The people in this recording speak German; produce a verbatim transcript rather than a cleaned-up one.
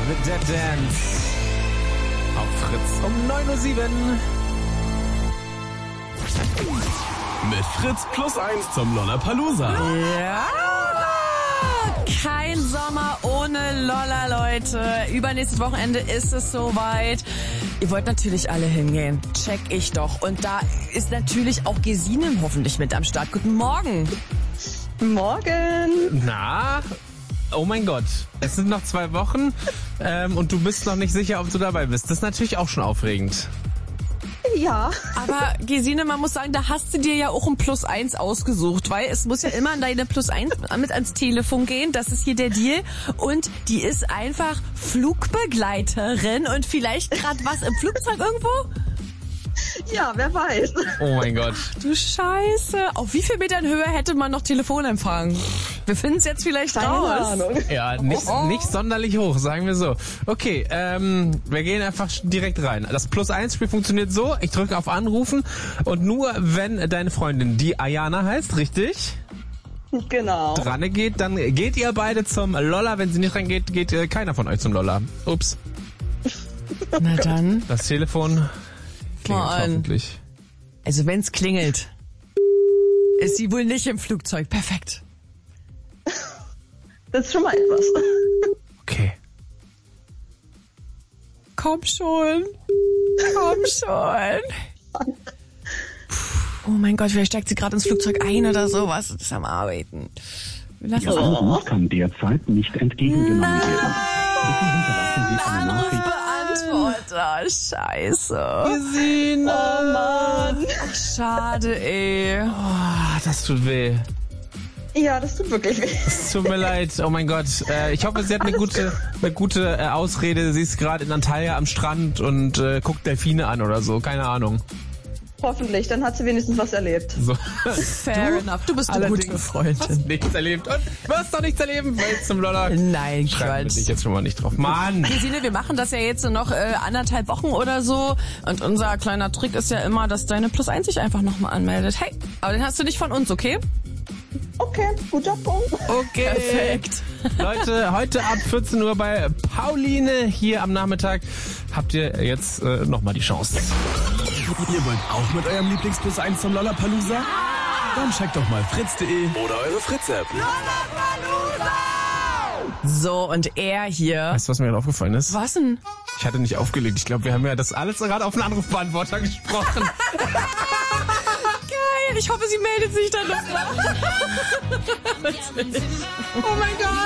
mit Dead Dance. Auf Fritz um neun Uhr sieben. Mit Fritz plus eins zum Lollapalooza. Ja! Kein Sommer ohne Lolla, Leute. Übernächstes Wochenende ist es soweit. Ihr wollt natürlich alle hingehen. Check ich doch. Und da ist natürlich auch Gesine hoffentlich mit am Start. Guten Morgen. Morgen. Na, oh mein Gott. Es sind noch zwei Wochen ähm, und du bist noch nicht sicher, ob du dabei bist. Das ist natürlich auch schon aufregend. Ja. Aber Gesine, man muss sagen, da hast du dir ja auch ein Plus eins ausgesucht, weil es muss ja immer an deine Plus eins mit ans Telefon gehen. Das ist hier der Deal. Und die ist einfach Flugbegleiterin und vielleicht gerade was im Flugzeug irgendwo? Ja, wer weiß. Oh mein Gott. Du Scheiße. Auf wie viel Metern Höhe hätte man noch Telefonempfang? Wir finden es jetzt vielleicht Keine raus. Ahnung. Ja, nicht, nicht sonderlich hoch, sagen wir so. Okay, ähm, wir gehen einfach direkt rein. Das Plus-eins-Spiel funktioniert so, ich drücke auf Anrufen und nur wenn deine Freundin, die Ayana heißt, richtig? Genau. Dran geht, dann geht ihr beide zum Lolla. Wenn sie nicht reingeht, geht äh, keiner von euch zum Lolla. Ups. Na dann. Das Telefon klingelt Mal an. hoffentlich. Also wenn's klingelt, ist sie wohl nicht im Flugzeug. Perfekt. Das ist schon mal etwas. Okay. Komm schon. Komm schon. Oh mein Gott, vielleicht steigt sie gerade ins Flugzeug ein oder sowas und ist am Arbeiten. Lass Ihr Anruf kann derzeit nicht entgegengenommen werden. Bitte hinterlassen Sie eine Nachricht. Anrufbeantworter. Scheiße. Gesine. Oh Mann. Ach, schade, ey. Oh, das tut weh. Ja, das tut wirklich weh. Es tut mir leid, oh mein Gott. Äh, ich hoffe, sie hat eine gute, eine gute äh, Ausrede. Sie ist gerade in Antalya am Strand und äh, guckt Delfine an oder so. Keine Ahnung. Hoffentlich, dann hat sie wenigstens was erlebt. So. Fair Du enough. Du bist eine allerdings gute Freundin. Hast nichts erlebt und wirst doch nichts erleben, weil zum Lolla. Nein, Schreiben wir Quatsch. dich jetzt schon mal nicht drauf. Mann! Gesine, wir machen das ja jetzt noch äh, anderthalb Wochen oder so. Und unser kleiner Trick ist ja immer, dass deine Plus eins sich einfach nochmal anmeldet. Hey, aber den hast du nicht von uns, okay? Okay, guter Punkt. Okay. Perfekt. Leute, heute ab vierzehn Uhr bei Pauline hier am Nachmittag habt ihr jetzt äh, nochmal die Chance. Ihr wollt auch mit eurem Lieblings-Plus eins zum Lollapalooza? Dann checkt doch mal fritz punkt de oder eure Fritz-App. So, und er hier. Weißt du, was mir gerade aufgefallen ist? Was denn? Ich hatte nicht aufgelegt. Ich glaube, wir haben ja das alles gerade auf den Anrufbeantworter gesprochen. Geil, ich hoffe, sie meldet sich dann noch. Oh mein Gott.